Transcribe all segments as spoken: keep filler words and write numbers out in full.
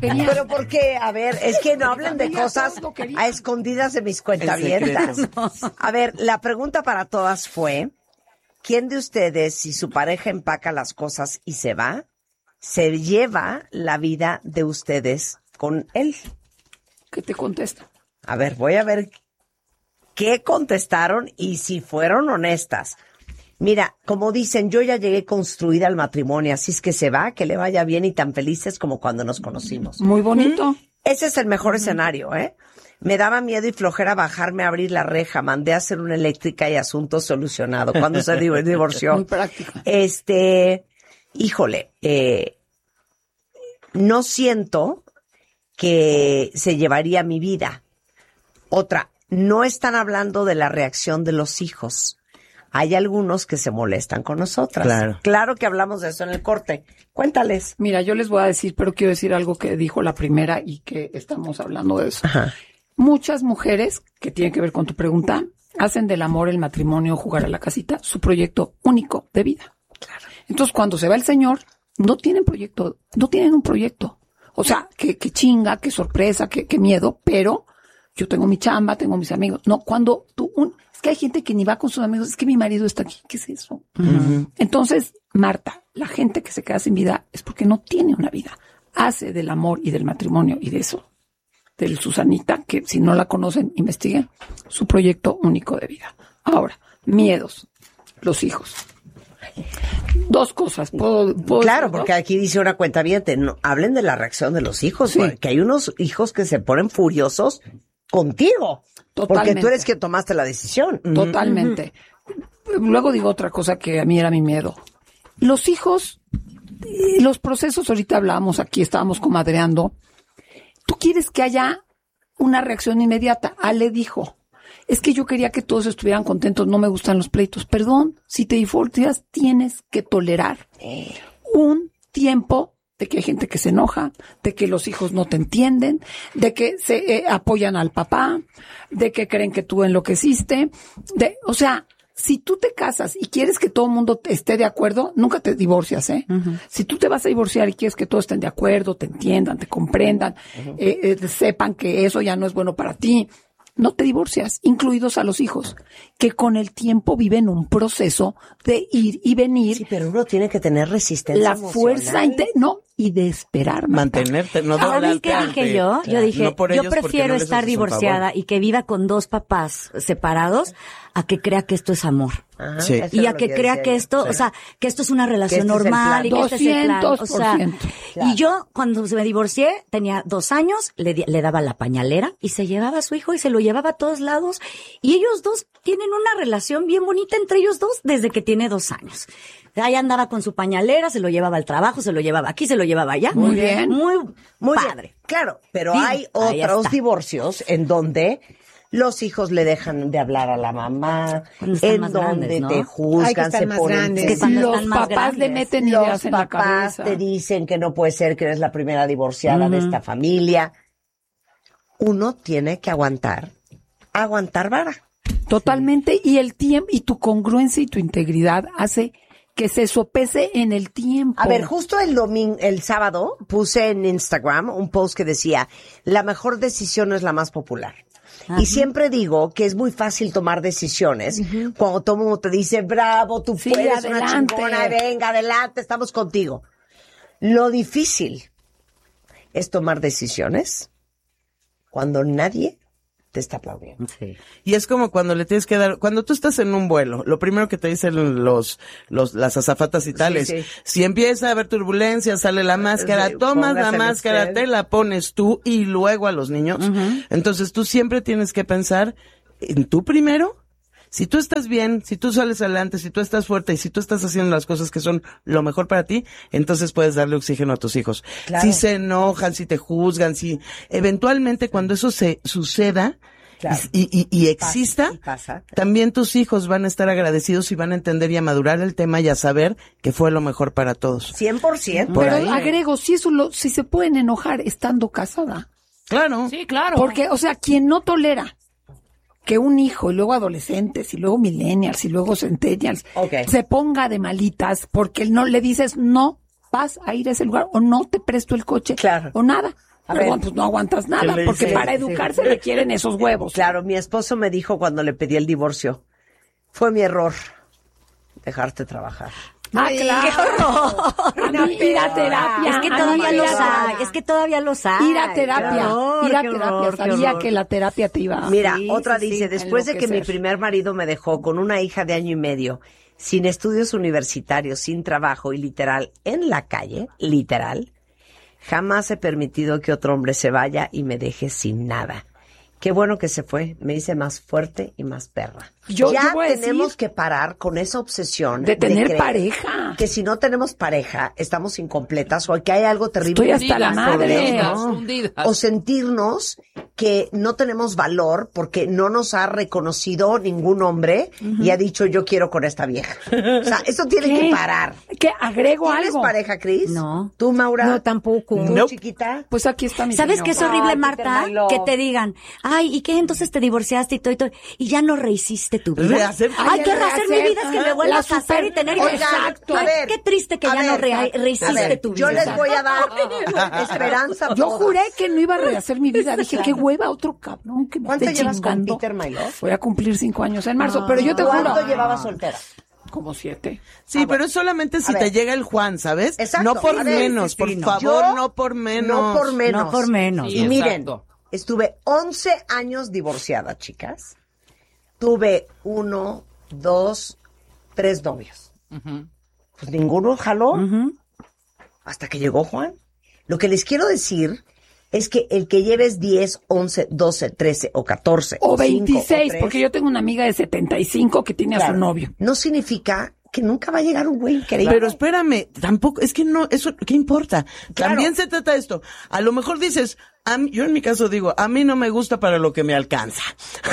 quería. Pero ¿por qué? A ver, es que no hablen de cosas a escondidas de mis cuentavientas. No. A ver, la pregunta para todas fue, ¿quién de ustedes, si su pareja empaca las cosas y se va, se lleva la vida de ustedes con él? ¿Qué te contesta? A ver, voy a ver qué contestaron y si fueron honestas. Mira, como dicen, yo ya llegué construida al matrimonio, así es que se va, que le vaya bien y tan felices como cuando nos conocimos. Muy bonito. ¿Mm? Ese es el mejor uh-huh. escenario, ¿eh? Me daba miedo y flojera bajarme a abrir la reja, mandé a hacer una eléctrica y asunto solucionado cuando se divorció. Muy práctico. Este, híjole, eh, no siento que se llevaría mi vida. Otra, no están hablando de la reacción de los hijos. Hay algunos que se molestan con nosotras. Claro. Claro que hablamos de eso en el corte. Cuéntales. Mira, yo les voy a decir, pero quiero decir algo que dijo la primera y que estamos hablando de eso. Ajá. Muchas mujeres, que tienen que ver con tu pregunta, hacen del amor, el matrimonio, jugar a la casita, su proyecto único de vida. Claro. Entonces, cuando se va el señor, no tienen proyecto, no tienen un proyecto. O sea, que, que chinga, que sorpresa, que, que miedo, pero yo tengo mi chamba, tengo mis amigos. No, cuando tú, un, es que hay gente que ni va con sus amigos, es que mi marido está aquí, ¿qué es eso? Uh-huh. Entonces, Marta, la gente que se queda sin vida es porque no tiene una vida. Hace del amor y del matrimonio y de eso, del Susanita, que si no la conocen, investiguen, su proyecto único de vida. Ahora, miedos, los hijos. Dos cosas. ¿Puedo, puedo claro, porque aquí dice una cuentaviente, no, hablen de la reacción de los hijos, sí. Que hay unos hijos que se ponen furiosos contigo. Totalmente. Porque tú eres quien tomaste la decisión. Totalmente. Uh-huh. Luego digo otra cosa que a mí era mi miedo. Los hijos, los procesos, ahorita hablábamos aquí, estábamos comadreando. Tú quieres que haya una reacción inmediata. Ale dijo, es que yo quería que todos estuvieran contentos, no me gustan los pleitos. Perdón, si te divorcias tienes que tolerar un tiempo de que hay gente que se enoja, de que los hijos no te entienden, de que se eh, apoyan al papá, de que creen que tú enloqueciste, de, o sea, si tú te casas y quieres que todo el mundo esté de acuerdo, nunca te divorcias, ¿eh? Uh-huh. Si tú te vas a divorciar y quieres que todos estén de acuerdo, te entiendan, te comprendan, uh-huh. eh, eh, sepan que eso ya no es bueno para ti, no te divorcias, incluidos a los hijos, que con el tiempo viven un proceso de ir y venir. Sí, pero uno tiene que tener resistencia la emocional. Fuerza, inte- no, y de esperar. Marta. Mantenerte, no ¿Saben qué dije yo? Claro. Yo dije, no yo prefiero no estar divorciada y que viva con dos papás separados a que crea que esto es amor. Ajá, sí. Y a que crea que esto, sí. o sea, que esto es una relación este normal y que este es el plan. O sea, claro. Y yo cuando me divorcié tenía dos años, le, le daba la pañalera y se llevaba a su hijo y se lo llevaba a todos lados. Y ellos dos tienen una relación bien bonita entre ellos dos desde que tiene dos años. Ahí andaba con su pañalera, se lo llevaba al trabajo, se lo llevaba aquí, se lo llevaba allá. Muy bien. Muy, muy padre. Bien. Claro, pero sí, hay otros divorcios en donde los hijos le dejan de hablar a la mamá, en donde grandes, ¿no? te juzgan, se ponen... Que cuando los están más papás grandes, le meten ideas los en la papás cabeza. Te dicen que no puede ser que eres la primera divorciada uh-huh. de esta familia. Uno tiene que aguantar, aguantar vara. Totalmente, y el tiempo, y tu congruencia y tu integridad hace que se sopese en el tiempo. A ver, justo el domingo, el sábado, puse en Instagram un post que decía, la mejor decisión es la más popular. Ajá. Y siempre digo que es muy fácil tomar decisiones uh-huh. cuando todo el mundo te dice, bravo, tú sí, puedes, adelante. Una chingona, venga, adelante, estamos contigo. Lo difícil es tomar decisiones cuando nadie te está aplaudiendo. Sí. Y es como cuando le tienes que dar, cuando tú estás en un vuelo, lo primero que te dicen los, los, las azafatas y tales, sí, sí. si empieza a haber turbulencia, sale la máscara, sí, tomas la máscara, usted. Te la pones tú y luego a los niños. Uh-huh. Entonces tú siempre tienes que pensar en tú primero. Si tú estás bien, si tú sales adelante, si tú estás fuerte y si tú estás haciendo las cosas que son lo mejor para ti, entonces puedes darle oxígeno a tus hijos. Claro. Si se enojan, si te juzgan, si eventualmente cuando eso se suceda claro. y, y, y exista, pasa, pasa. También tus hijos van a estar agradecidos y van a entender y a madurar el tema y a saber que fue lo mejor para todos. cien por ciento. Pero ahí. agrego, si eso lo, si se pueden enojar estando casada. Claro. Sí, claro. Porque, o sea, quien no tolera que un hijo y luego adolescentes y luego millennials y luego centennials okay. se ponga de malitas porque no le dices no vas a ir a ese lugar o no te presto el coche claro. o nada. A Perdón, ver. pues no aguantas nada, porque hice? para educarse requieren esos huevos. Claro, mi esposo me dijo cuando le pedí el divorcio, fue mi error dejarte trabajar. Ah, claro. A mí ir a terapia. Es que a todavía mí los ir a- hay, es que todavía los hay. Ir a terapia, Qué horror, ir a qué terapia. horror, qué Sabía horror. que la terapia te iba a... Mira, Sí, otra sí, dice, sí, después de que mi enloquecer. primer marido me dejó con una hija de año y medio, sin estudios universitarios, sin trabajo y literal en la calle, literal, jamás he permitido que otro hombre se vaya y me deje sin nada. Qué bueno que se fue, me hice más fuerte y más perra. Yo- ya yo voy a tenemos decir- que parar con esa obsesión De tener creer pareja. que si no tenemos pareja estamos incompletas o que hay algo terrible. Estoy hasta la madre. Hundidas, ¿no? hundidas. O sentirnos que no tenemos valor porque no nos ha reconocido ningún hombre y ha dicho yo quiero con esta vieja. O sea, eso tiene ¿Qué? que parar. Que agrego ¿Tienes algo. pareja, Cris? No. ¿Tú, Maura? No, tampoco. ¿Tú, Nope. chiquita? Pues aquí está mi ¿Sabes señor. qué es horrible, Ay, Marta? Peter, my love. Que te digan, ay, ¿y qué? Entonces te divorciaste y todo y todo, y ya no rehiciste tu vida. Rehacer- Ay, Ay, que el rehacer mi rehacer, vida es que ajá, me vuelva la a casar super- y tener Oigan, Exacto. a ver, Qué triste que a ya no ver, re- a rehiciste ver, tu vida. Yo les voy a dar esperanza a Yo todas. juré que no iba a rehacer mi vida. Dije, qué hueva otro cabrón que me ¿Cuánto esté llevas con chingando. Peter, my love? Voy a cumplir cinco años en marzo, pero yo te juro. ¿Cuánto llevabas soltera? Como siete. Sí, pero es solamente si A te ver. llega el Juan, ¿sabes? Exacto. No por A ver, menos, sí, por sí, no. favor, Yo, no por menos. No por menos. No por menos. Sí, Y miren, exacto. estuve once años divorciada, chicas. Tuve uno, dos, tres novios. Pues ninguno jaló. Hasta que llegó Juan. Lo que les quiero decir es que el que lleves diez, once, doce, trece o catorce O cinco, veintiséis, tres, porque yo tengo una amiga de setenta y cinco que tiene a claro, su novio. no significa que nunca va a llegar un güey increíble. Pero espérame, tampoco, es que no, eso, ¿qué importa? Claro. También se trata de esto. A lo mejor dices, a mí- yo en mi caso digo, a mí no me gusta para lo que me alcanza.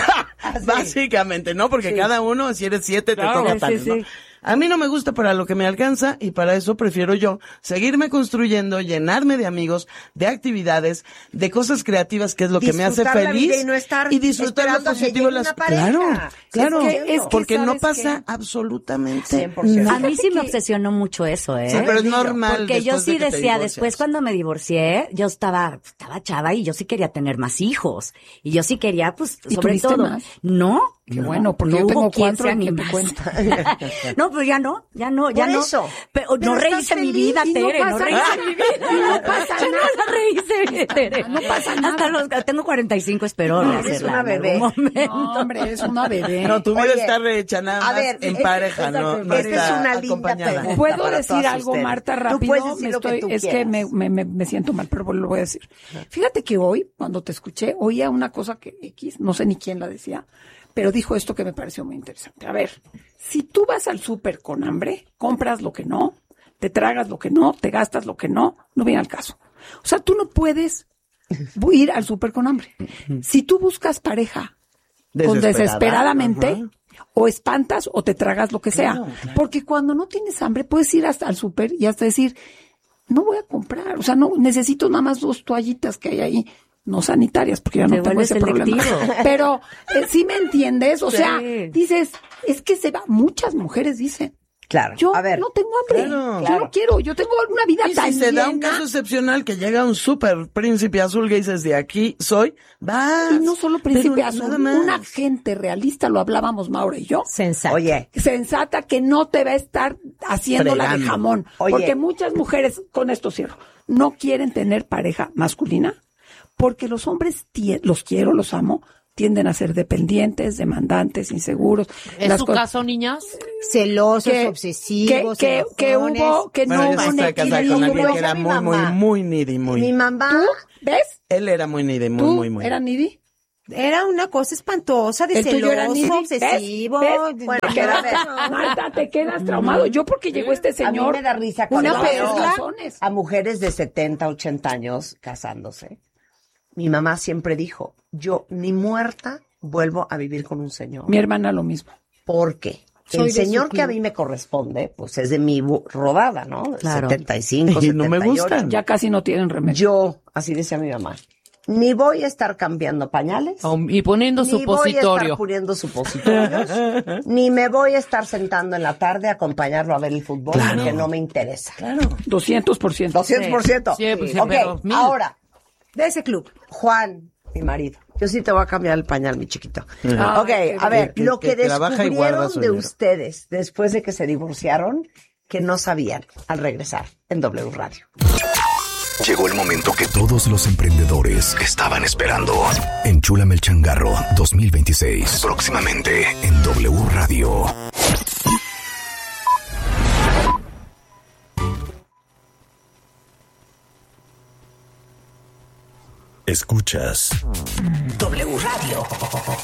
Básicamente, ¿no? Porque cada uno, si eres siete, Claro, te toca sí, tales, sí. ¿no? A mí no me gusta para lo que me alcanza y para eso prefiero yo seguirme construyendo, llenarme de amigos, de actividades, de cosas creativas, que es lo que me hace Disfrutar la feliz. vida y no estar y disfrutar lo esperando a que positivo de llegue las una pareja. Claro, claro. Es que- es que porque no ¿sabes pasa qué? absolutamente cien por ciento. nada. A mí sí me obsesionó mucho eso, ¿eh? Sí, pero es normal. Porque yo después de sí que te decía, divorcias. después cuando me divorcié, yo estaba, estaba chava y yo sí quería tener más hijos. Y yo sí quería, pues, ¿Y sobre tuviste todo. más? No. Qué no, bueno, porque no yo hubo tengo quien cuatro se y quien te animase. cuenta. No, pero ya no, ya no, ya Por no. eso. Pero, Pero no estás rehice mi feliz vida, y no Tere, no pasa rehice nada. mi vida. Y no pasa Yo no nada. la rehice, Tere. No pasa nada. Hasta los, tengo cuarenta y cinco, espero Eres rehacerla una en bebé. algún momento. No, hombre, eres una bebé. No, tu vida Oye, está rehecha nada a más ver, en este- pareja, no, no esta es está una linda acompañada. pregunta. ¿Puedo para decir todas algo, ustedes. Marta, Tú rápido? puedes decir Me lo que estoy- tú es que quieras. me, me, me, me siento mal, pero lo voy a decir. Fíjate que hoy, cuando te escuché, oía una cosa que X, no sé ni quién la decía, pero dijo esto que me pareció muy interesante. A ver, si tú vas al súper con hambre, compras lo que no, te tragas lo que no, te gastas lo que no, no viene al caso. O sea, tú no puedes ir al súper con hambre. Si tú buscas pareja con Desesperada, desesperadamente, ajá. o espantas o te tragas lo que sea. Claro, claro. Porque cuando no tienes hambre, puedes ir hasta al súper y hasta decir, no voy a comprar. O sea, no necesito nada más dos toallitas que hay ahí. No sanitarias, porque ya no Te tengo vuelves ese problema. selectivo. Pero eh, sí me entiendes. O Sí. sea, dices, es que se va. Muchas mujeres dicen, Claro. yo a ver. no tengo hambre. Claro. Yo Claro. no quiero. Yo tengo una vida Y tan si se da un llena. caso excepcional que llega un super príncipe azul que dices de aquí soy, va. Y no solo príncipe azul, nada más. una gente realista, lo hablábamos Maura y yo. Sensato. Oye, Sensata que no te va a estar haciendo la de Fregando. jamón. Oye. Porque muchas mujeres, con esto cierro, no quieren tener pareja masculina porque los hombres, tie- los quiero, los amo, tienden a ser dependientes, demandantes, inseguros. ¿Es Las su cosas- caso, niñas? Celosos, que, que, obsesivos, que, que enojones. hubo, que Bueno, no yo hubo sí un estoy casada con equilibrio. alguien que era Mi muy, muy, mamá. muy needy, muy. mi mamá. ¿Tú? ¿Ves? Él era muy needy, muy, ¿Tú? muy, muy. ¿Era needy? Era una cosa espantosa de ¿El tuyo era celoso, needy? obsesivo. ¿Ves? de- Bueno, Te quedas- Marta, te quedas traumado. Yo porque llegó este A mí señor. me da risa Una cuando veo perla. a mujeres de setenta, ochenta años casándose. Mi mamá siempre dijo, yo ni muerta vuelvo a vivir con un señor. Mi hermana lo mismo. Porque Soy el de señor su que a club. mí me corresponde, pues es de mi bu- rodada, ¿no? Claro. setenta y cinco, Y no me setenta y ocho. gustan. Ya casi no tienen remedio. Yo, así decía mi mamá, ni voy a estar cambiando pañales. Oh, Y poniendo Ni voy a estar supositorio. poniendo supositorios, ni me voy a estar sentando en la tarde a acompañarlo a ver el fútbol, porque no me interesa. Claro. doscientos por ciento. doscientos por ciento. Sí, pues, sí, Ok, pero mil. ahora, De ese club. Juan, mi marido. Yo sí te voy a cambiar el pañal, mi chiquito. Ah, ok, a ver, que- lo que que, trabaja y guarda descubrieron su de dinero. ustedes después de que se divorciaron, que no sabían al regresar en W Radio. Llegó el momento que todos los emprendedores estaban esperando. Enchúlame el changarro dos mil veintiséis. Próximamente en W Radio. Escuchas W Radio.